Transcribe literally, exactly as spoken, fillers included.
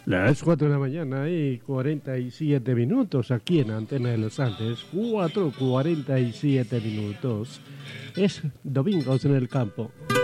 Las cuatro de la mañana y cuarenta y siete minutos aquí en Antena de los Andes. cuatro cuarenta y siete minutos. Es Domingos en el Campo.